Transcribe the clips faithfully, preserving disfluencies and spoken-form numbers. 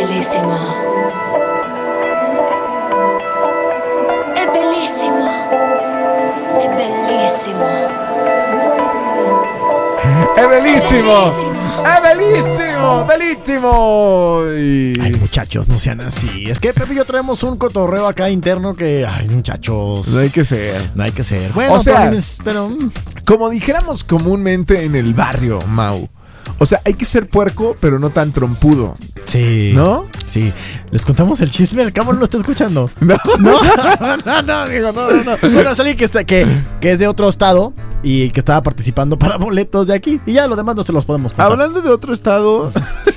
bellissimo. È bellissimo. È bellissimo. È bellissimo. ¡Es bellísimo! ¡Bellísimo! Y... Ay, muchachos, no sean así. Es que Pepe y yo traemos un cotorreo acá interno que... Ay, muchachos. No hay que ser. No hay que ser. Bueno, o sea, pero... pero... como dijéramos comúnmente en el barrio, Mau. O sea, hay que ser puerco, pero no tan trompudo. Sí. ¿No? Sí. ¿Les contamos el chisme? El cabo no lo está escuchando. No. No, no, no, amigo, no, no, no. Bueno, es alguien que, está, que, que es de otro estado y que estaba participando para boletos de aquí. Y ya lo demás no se los podemos contar. Hablando de otro estado...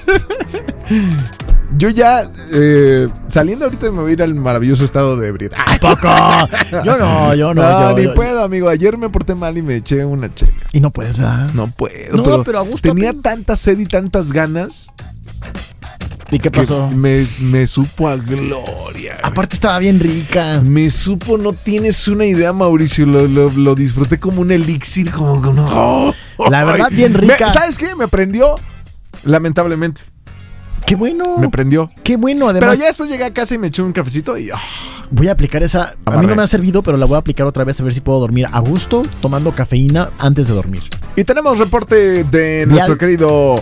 Yo ya, eh, saliendo ahorita me voy a ir al maravilloso estado de ebriedad. ¿A poco? Yo no, yo no. No, yo, ni yo, puedo, amigo. Ayer me porté mal y me eché una chela. Y no puedes, ¿verdad? No puedo. No, pero, pero a gusto. Tenía pe... tanta sed y tantas ganas. ¿Y qué pasó? Me, me supo a gloria. Aparte estaba bien rica. Me supo, no tienes una idea, Mauricio. Lo, lo, lo disfruté como un elixir. Como, como oh, La verdad, bien rica. Me, ¿Sabes qué? Me prendió, lamentablemente. Qué bueno. Me prendió. Qué bueno, además. Pero ya después llegué a casa y me eché un cafecito y... Oh, voy a aplicar esa... A mí no me ha servido, pero la voy a aplicar otra vez a ver si puedo dormir a gusto tomando cafeína antes de dormir. Y tenemos reporte de nuestro querido...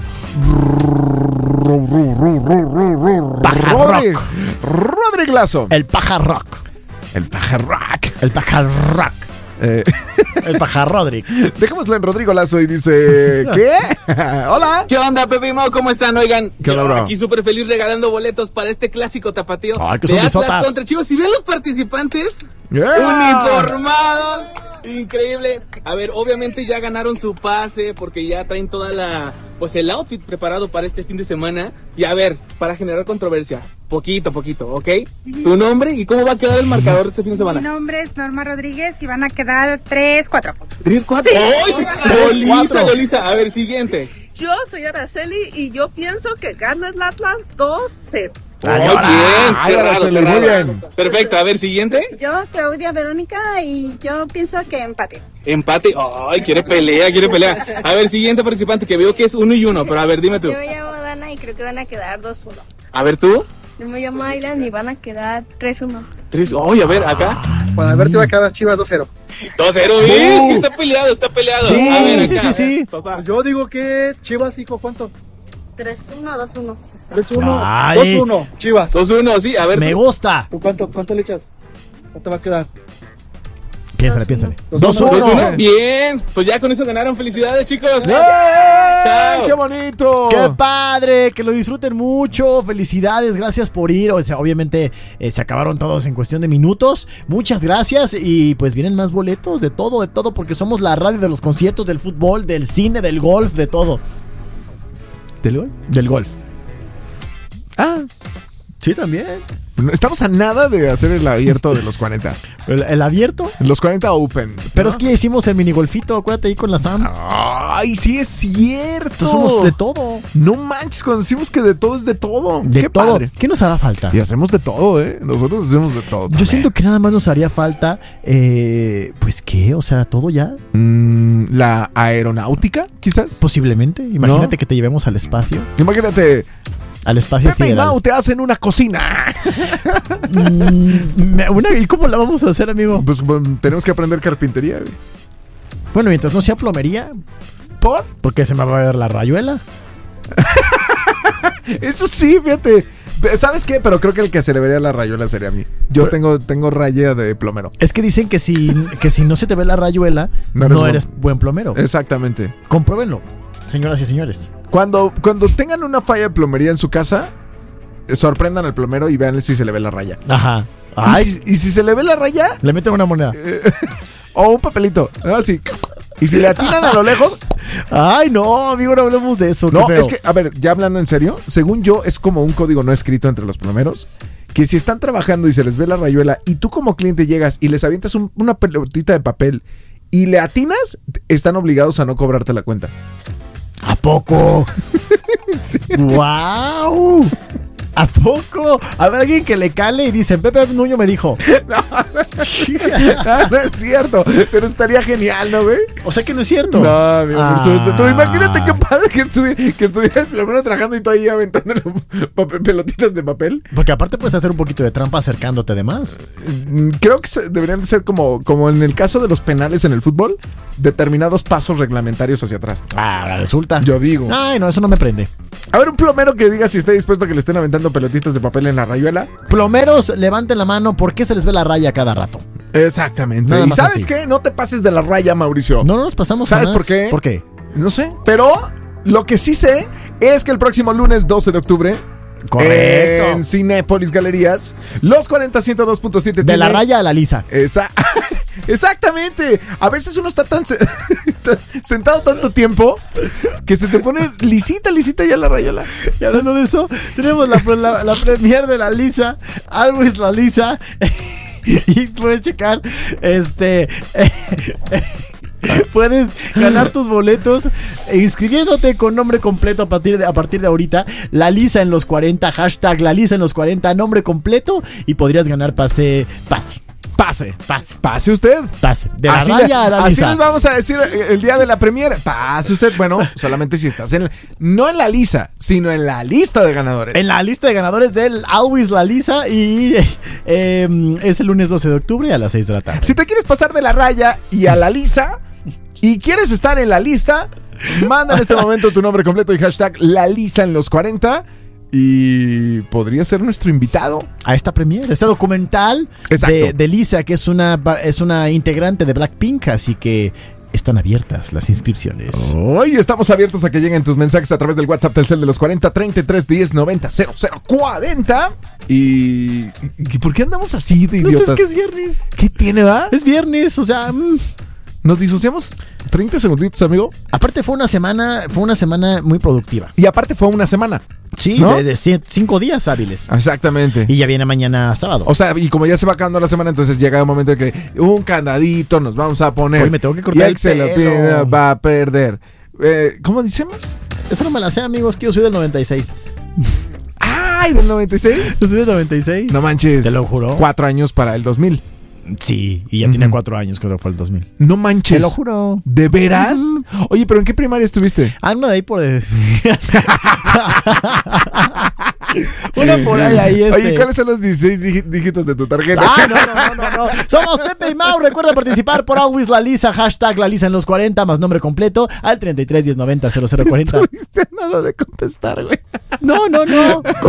Pajarrock. Rodrigo Lazo. El pajarrock. El pajarrock. El pajarrock. Eh. El pajarrodric. Dejémoslo en Rodrigo Lazo y dice... ¿Qué? Hola. ¿Qué onda, Pepe y Mau? ¿Cómo están? Oigan, ¿Qué onda, bro? Aquí súper feliz regalando boletos para este clásico tapatío. Ay, qué de Atlas sonrisota. contra Chivas. Si ven los participantes, Yeah. uniformados, increíble. A ver, obviamente ya ganaron su pase porque ya traen toda la... Pues el outfit preparado para este fin de semana. Y a ver, para generar controversia, poquito, poquito, ¿ok? ¿Tu nombre y cómo va a quedar el marcador de este fin de semana? Mi nombre es Norma Rodríguez y van a quedar tres cuatro. ¿Tres, cuatro? ¡Ay, sí! Golisa, golisa. A ver, siguiente. Yo soy Araceli y yo pienso que gana el Atlas dos cero. Muy bien, Ay, cerrado, Araceli, cerrado. muy bien. Perfecto, a ver, siguiente. Yo, Claudia Verónica, y yo pienso que empate. Empate. Ay, quiere pelea, quiere pelea. A ver, siguiente participante que veo que es uno y uno, pero a ver, dime tú. Yo me llamo Dana y creo que van a quedar dos uno. A ver, tú. Yo me llamo Aylan y van a quedar tres uno. Tres. Ay, a ver, acá. Juan Alberto iba a quedar Chivas dos cero. dos cero, bien. Está peleado, está peleado. Sí, a ver, acá. sí, sí, sí. Papá. Yo digo que Chivas, hijo, ¿cuánto? tres uno, dos uno. tres uno. Ay, dos uno, Chivas. dos uno, sí, a ver. me tú. gusta. ¿Tú cuánto, cuánto le echas? ¿Cuánto va a quedar? Piénsale, piénsale. Dos dos uno. uno. dos uno. Bien. Pues ya con eso ganaron. Felicidades, chicos. ¡Yeah! Chao. ¡Qué bonito! ¡Qué padre! Que lo disfruten mucho. Felicidades, gracias por ir. O sea, obviamente eh, se acabaron todos en cuestión de minutos. Muchas gracias. Y pues vienen más boletos de todo, de todo, porque somos la radio de los conciertos, del fútbol, del cine, del golf, de todo. ¿Del gol? Del golf. Ah, Sí, también. estamos a nada de hacer el abierto de los cuarenta. ¿El, el abierto? Los cuarenta Open. Pero ¿no? es que ya hicimos el minigolfito. Acuérdate ahí con la Sam. Ay, sí es cierto. Entonces somos de todo. No manches, cuando decimos que de todo es de todo. De Qué todo. padre. ¿Qué nos hará falta? Y hacemos de todo, ¿eh? Nosotros hacemos de todo. Yo también. siento que nada más nos haría falta, eh, pues qué, o sea, todo ya, Mm, la aeronáutica, quizás. posiblemente. Imagínate ¿No? que te llevemos al espacio, Imagínate, al espacio Pepe y sideral. Mau te hacen una cocina. Mm, me- una- ¿Y cómo la vamos a hacer, amigo? Pues bueno, tenemos que aprender carpintería, güey. Bueno, mientras no sea plomería, ¿Por? porque se me va a ver la rayuela. Eso sí, fíjate. ¿Sabes qué? Pero creo que el que se le vería la rayuela sería a mí. Yo Pero- tengo, tengo raya de plomero. Es que dicen que si, que si no se te ve la rayuela, No no eres eres, buen- buen plomero. Exactamente. Compruébenlo, señoras y señores. Cuando, cuando tengan una falla de plomería en su casa, eh, sorprendan al plomero y vean si se le ve la raya. Ajá. Y Ay, si, y si se le ve la raya, le meten una moneda. o un papelito, ¿no? Así. Y si le atinan a lo lejos. Ay, no, amigo, no hablemos de eso. No, qué feo. es que, a ver, ya hablando en serio, según yo, es como un código no escrito entre los plomeros. Que si están trabajando y se les ve la rayuela y tú como cliente llegas y les avientas un- una pelotita de papel y le atinas, están obligados a no cobrarte la cuenta. ¿A poco? Sí. ¡Wow! ¿A poco? A ver, alguien que le cale y dice, Pepe Nuño me dijo. No, no es cierto, pero estaría genial, ¿no, güey? O sea que no es cierto. No, amigo, por Ah. supuesto. Pero imagínate qué padre que, estuvi- que estuviera el plomero trabajando y tú ahí aventándole papel- pelotitas de papel. Porque aparte puedes hacer un poquito de trampa acercándote de más. Mm, Creo que se- deberían de ser como, como en el caso de los penales en el fútbol, determinados pasos reglamentarios hacia atrás. Ah, ahora resulta. Yo digo. Ay, no, eso no me prende. A ver, un plomero que diga si está dispuesto a que le estén aventando pelotitas de papel en la rayuela. Plomeros, levanten la mano. ¿Por qué se les ve la raya cada rato? Exactamente. Nada ¿Y más sabes así. qué? No te pases de la raya, Mauricio. No, no nos pasamos ¿Sabes jamás. por qué? ¿Por qué? No sé. Pero lo que sí sé es que el próximo lunes doce de octubre, Correcto. en Cinépolis Galerías, los cuarenta ciento dos punto siete De la raya a la lisa. Esa- Exactamente. A veces uno está tan se- sentado tanto tiempo que se te pone lisita, lisita ya la rayola. Y hablando de eso, tenemos la, la, la premier de la Lisa, Always la Lisa. Y puedes checar, este. Puedes ganar tus boletos inscribiéndote con nombre completo a partir de, a partir de ahorita. La Lisa en los cuarenta, hashtag La Lisa en los cuarenta, nombre completo. Y podrías ganar pase, pase, Pase, pase, pase usted. pase. De la Así, raya le- a la así Lisa. les vamos a decir el día de la premiere. Pase usted. Bueno, solamente si estás en, no en la lisa, sino en la lista de ganadores. En la lista de ganadores del Always la Lisa. Y eh, es el lunes doce de octubre a las seis de la tarde. Si te quieres pasar de la raya y a la lisa y quieres estar en la lista, manda en este momento tu nombre completo y hashtag La Lisa en los cuarenta y podría ser nuestro invitado. A esta premiere, este documental Exacto. de, de Lisa, que es una, es una integrante de Blackpink, así que están abiertas las inscripciones. Hoy estamos abiertos a que lleguen tus mensajes a través del WhatsApp Telcel de los cuarenta, treinta y tres, diez, noventa, cero cero cuarenta. Y, y ¿por qué andamos así de No sé, idiotas? es que es viernes. ¿Qué tiene, va? Es viernes, o sea, mm. Nos disociamos treinta segunditos, amigo. aparte fue una semana, fue una semana muy productiva. Y aparte fue una semana. Sí, ¿no? de, de cien- cinco días hábiles. Exactamente. Y ya viene mañana sábado. O sea, y como ya se va acabando la semana, entonces llega un momento en que un candadito nos vamos a poner. Hoy me tengo que y cortar el el que se lo pelo. pida va a perder. Eh, ¿Cómo decimos? Eso no me la sé, amigos, que yo soy del noventa y seis. ¡Ay, del noventa y seis! Yo soy del noventa y seis. No manches. ¿Te lo juro? Cuatro años para el dos mil. Sí, y ya Ujú. tiene cuatro años, creo que fue el dos mil. No manches. Te lo juro. ¿De veras? Oye, ¿pero en qué primaria estuviste? Ah, una de ahí por... una por ahí, ahí este. Oye, ¿cuáles son los dieciséis dí- dígitos de tu tarjeta? Ah, no, no, no, no, no. Somos Pepe y Mau. Recuerda participar por Always la Lisa. Hashtag La Lisa en los cuarenta, más nombre completo al treinta y tres, diez, noventa, cero cero cuarenta. Estuviste a nada de contestar, güey. No, no, no.